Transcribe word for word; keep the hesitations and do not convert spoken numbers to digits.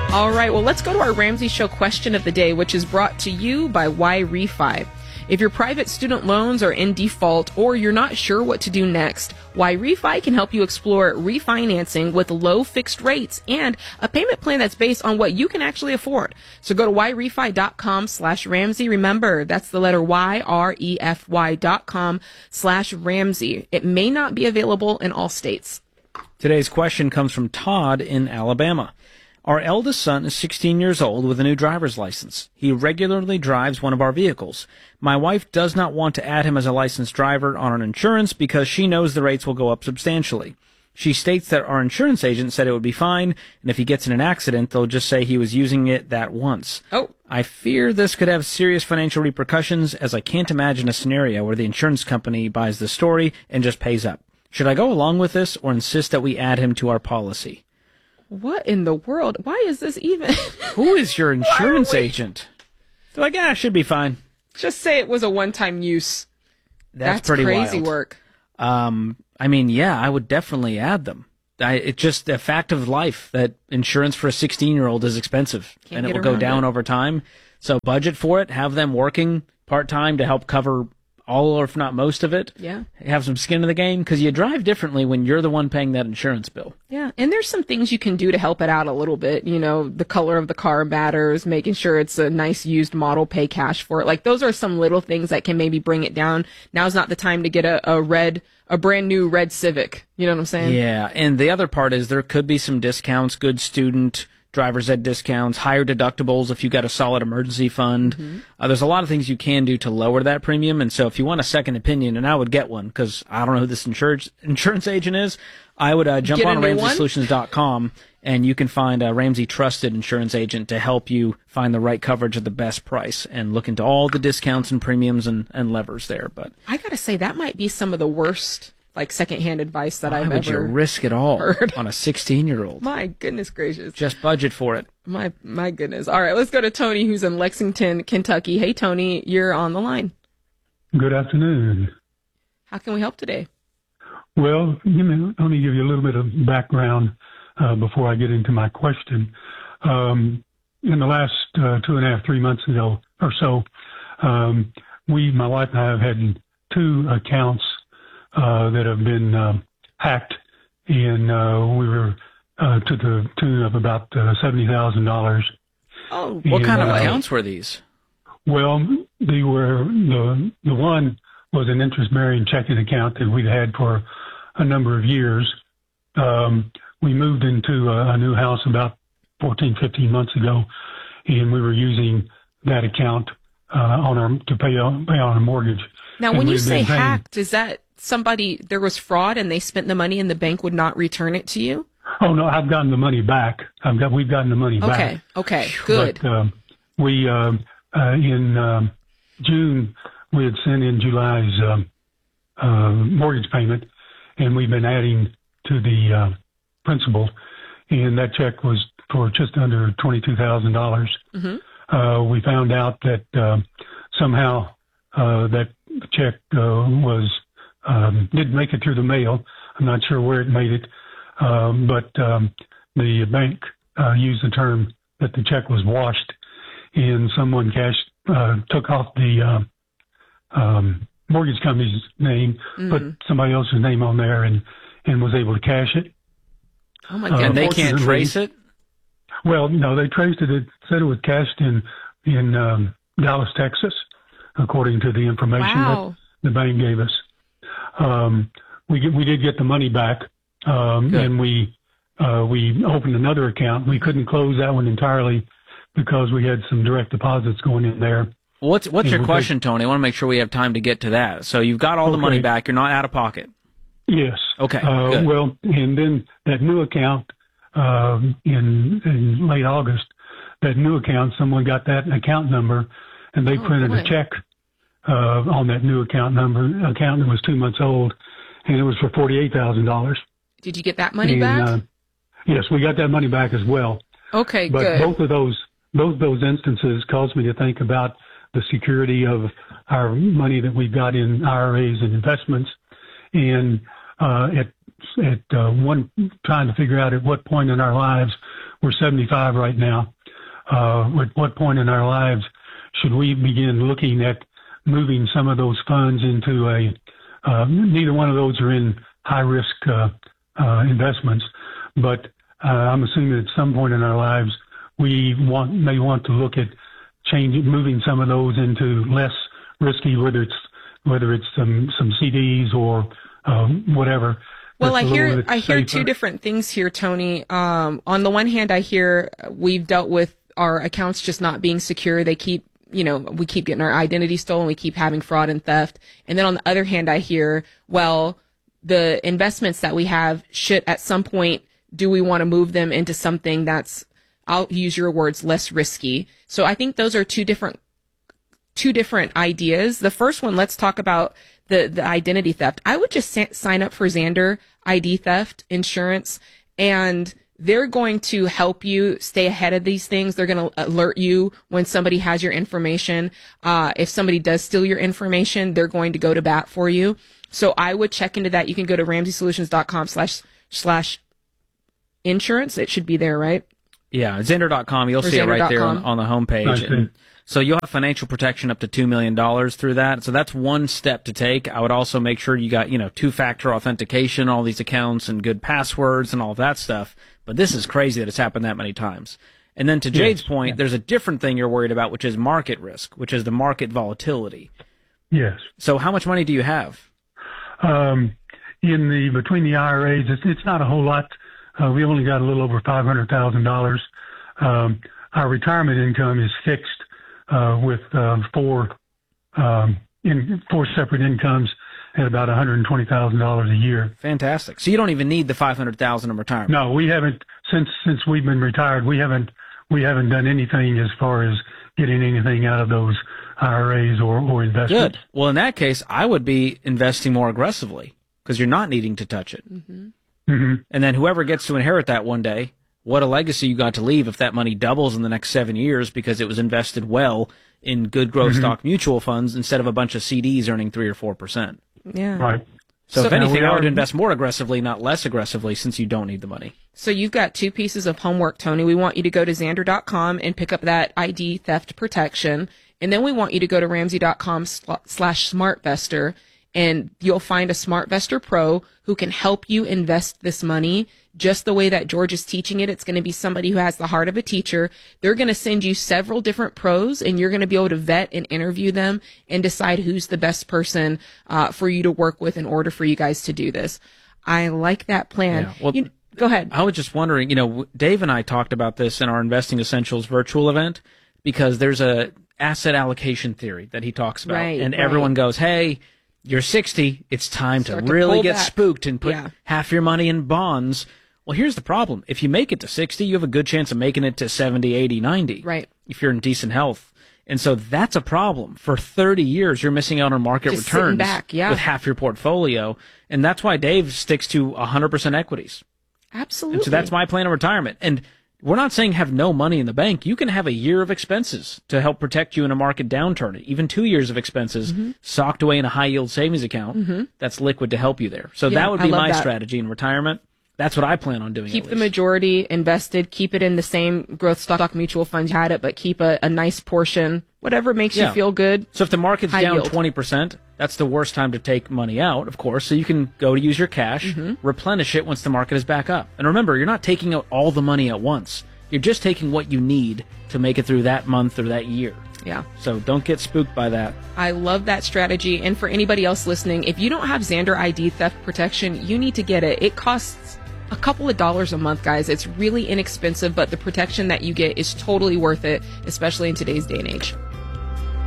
All right, well, let's go to our Ramsey Show question of the day, which is brought to you by YRefi. If your private student loans are in default or you're not sure what to do next, YRefi can help you explore refinancing with low fixed rates and a payment plan that's based on what you can actually afford. So go to yrefi.com slash Ramsey. Remember, that's the letter Y R E F Y dot com slash Ramsey. It may not be available in all states. Today's question comes from Todd in Alabama. Our eldest son is sixteen years old with a new driver's license. He regularly drives one of our vehicles. My wife does not want to add him as a licensed driver on our insurance because she knows the rates will go up substantially. She states that our insurance agent said it would be fine, and if he gets in an accident, they'll just say he was using it that once. Oh. I fear this could have serious financial repercussions, as I can't imagine a scenario where the insurance company buys the story and just pays up. Should I go along with this or insist that we add him to our policy? What in the world? Why is this even? Who is your insurance agent? They're like, yeah, it should be fine. Just say it was a one-time use. That's, That's pretty crazy wild. work. Um, I mean, yeah, I would definitely add them. I, it's just a fact of life that insurance for a sixteen-year-old is expensive, Can't and it get will go around down it. over time. So budget for it. Have them working part-time to help cover all or if not most of it. Yeah. Have some skin in the game, because you drive differently when you're the one paying that insurance bill. Yeah, and there's some things you can do to help it out a little bit. You know, the color of the car matters, making sure it's a nice used model, pay cash for it. Like, those are some little things that can maybe bring it down. Now's not the time to get a, a red, a brand new red Civic. You know what I'm saying? Yeah, and the other part is there could be some discounts, good student, driver's ed discounts, higher deductibles if you got a solid emergency fund. Mm-hmm. Uh, there's a lot of things you can do to lower that premium, and so if you want a second opinion, and I would get one, because I don't know who this insurance insurance agent is, I would uh, jump Get a on new Ramsey one? Solutions dot com, and you can find a Ramsey trusted insurance agent to help you find the right coverage at the best price, and look into all the discounts and premiums and, and levers there. But I gotta say, that might be some of the worst, like, secondhand advice that why I've would ever you risk it all heard. on a sixteen-year-old? My goodness gracious. Just budget for it. My my goodness. All right, let's go to Tony, who's in Lexington, Kentucky. Hey, Tony, you're on the line. Good afternoon. How can we help today? Well, give me, let me give you a little bit of background uh, before I get into my question. Um, in the last uh, two and a half, three months ago or so, um, we, my wife and I, have had two accounts uh, that have been um, hacked, and uh, we were uh, to the tune of about uh, seventy thousand dollars. Oh, What And, kind of uh, accounts were these? Well, they were the the one was an interest-bearing checking account that we'd had for a number of years. Um, we moved into a, a new house about fourteen, fifteen months ago, and we were using that account uh, on our to pay on, pay on a mortgage. Now, And when you we've say been paying- hacked, is that somebody, there was fraud and they spent the money and the bank would not return it to you? Oh no, I've gotten the money back. I've got we've gotten the money back. Okay, okay, good. But um, we um, uh, in um, June we had sent in July's um, uh, mortgage payment, and we've been adding to the uh, principal, and that check was for just under twenty-two thousand dollars. Mm-hmm. Uh, we found out that um, somehow uh, that check uh, was um, didn't make it through the mail. I'm not sure where it made it. Um, but um, the bank uh, used the term that the check was washed, and someone cashed, uh, took off the uh, um, mortgage company's name, Mm. put somebody else's name on there, and, and was able to cash it. Oh, my Uh, goodness. And they can't unfortunately- trace it? Well, no, they traced it. It said it was cashed in in um, Dallas, Texas, according to the information Wow. that the bank gave us. Um, we get, we did get the money back. Um, Good. and we, uh, we opened another account. We couldn't close that one entirely because we had some direct deposits going in there. What's what's Yeah, your we'll question, Tony? I want to make sure we have time to get to that. So you've got all the Okay. money back. You're not out of pocket. Yes. Okay, Uh, good. well, and then that new account, um, in, in late August, that new account, someone got that account number and they Oh, printed boy. a check, uh, on that new account number, account that was two months old, and it was for forty-eight thousand dollars. Did you get that money And, back? Uh, yes, we got that money back as well. Okay, But good. both of those, both those instances caused me to think about the security of our money that we've got in I R As and investments, and uh, at at uh, one trying to figure out at what point in our lives we're we're seventy-five right now. Uh, at what point in our lives should we begin looking at moving some of those funds into a, uh, neither one of those are in high risk, uh, uh, investments, but, uh, I'm assuming at some point in our lives, we want, may want to look at changing, moving some of those into less risky, whether it's, whether it's some, some C Ds or, um, whatever. Well, I hear, I hear two different things here, Tony. Um, on the one hand, I hear we've dealt with our accounts just not being secure. They keep, you know, we keep getting our identity stolen. We keep having fraud and theft. And then on the other hand, I hear, well, the investments that we have should at some point, do we want to move them into something that's, I'll use your words, less risky. So I think those are two different, two different ideas. The first one, let's talk about the, the identity theft. I would just sa- sign up for Zander I D theft insurance, and they're going to help you stay ahead of these things. They're going to alert you when somebody has your information. Uh, if somebody does steal your information, they're going to go to bat for you. So I would check into that. You can go to ramsey solutions dot com slash, slash insurance. It should be there, right? Yeah, Zander dot com. You'll or see Zander. it right there on, on the homepage. And so you'll have financial protection up to two million dollars through that. So that's one step to take. I would also make sure you got, you know, two-factor authentication, all these accounts and good passwords and all that stuff. But this is crazy that it's happened that many times. And then to Jade's yes. point, yeah. there's a different thing you're worried about, which is market risk, which is the market volatility. Yes. So how much money do you have? Um, in the, between the I R As, it's, it's not a whole lot. Uh, we only got a little over five hundred thousand dollars. Um, our retirement income is fixed, uh, with, uh, four, um, in four separate incomes at about one hundred twenty thousand dollars a year. Fantastic. So you don't even need the five hundred thousand dollars in retirement? No, we haven't, since, since we've been retired, we haven't, we haven't done anything as far as getting anything out of those I R As or, or investments. Good. Well, in that case, I would be investing more aggressively because you're not needing to touch it. Mm-hmm. Mm-hmm. And then whoever gets to inherit that one day, what a legacy you got to leave if that money doubles in the next seven years because it was invested well in good growth mm-hmm. stock mutual funds instead of a bunch of C Ds earning three or four percent. Yeah. Right. So, so if anything, are, I would invest more aggressively, not less aggressively, since you don't need the money. So you've got two pieces of homework, Tony. We want you to go to Zander dot com and pick up that I D theft protection. And then we want you to go to ramsey dot com slash smartvestor, and you'll find a SmartVestor Pro who can help you invest this money just the way that George is teaching it. It's going to be somebody who has the heart of a teacher. They're going to send you several different pros, and you're going to be able to vet and interview them and decide who's the best person uh, for you to work with in order for you guys to do this. I like that plan. Yeah, well, you, go ahead. I was just wondering, you know, Dave and I talked about this in our Investing Essentials virtual event because there's a asset allocation theory that he talks about, right, and right. everyone goes, hey, you're sixty, it's time Start to to really get back. spooked and put Yeah. half your money in bonds. Well, here's the problem. If you make it to sixty, you have a good chance of making it to seventy, eighty, ninety. Right. If you're in decent health. And so that's a problem. For thirty years, you're missing out on market Just sitting returns back, yeah. with half your portfolio. And that's why Dave sticks to one hundred percent equities. Absolutely. And so that's my plan of retirement. And we're not saying have no money in the bank. You can have a year of expenses to help protect you in a market downturn. Even two years of expenses mm-hmm. socked away in a high-yield savings account mm-hmm. that's liquid to help you there. So yeah, that would be my that. strategy in retirement. That's what I plan on doing. Keep the majority invested. Keep it in the same growth stock mutual funds you had it, but keep a, a nice portion, whatever makes yeah. you feel good. So if the market's High down yield. twenty percent, that's the worst time to take money out, of course. So you can go to use your cash, mm-hmm. replenish it once the market is back up. And remember, you're not taking out all the money at once. You're just taking what you need to make it through that month or that year. Yeah. So don't get spooked by that. I love that strategy. And for anybody else listening, if you don't have Zander I D theft protection, you need to get it. It costs a couple of dollars a month, guys. It's really inexpensive, but the protection that you get is totally worth it, especially in today's day and age.